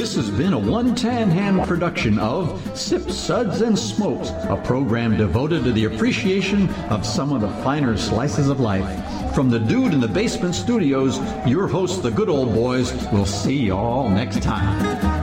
This has been a One Tan Hand production of Sips, Suds, and Smokes, a program devoted to the appreciation of some of the finer slices of life. From the Dude in the Basement Studios, your hosts, the Good Old Boys, will see you all next time.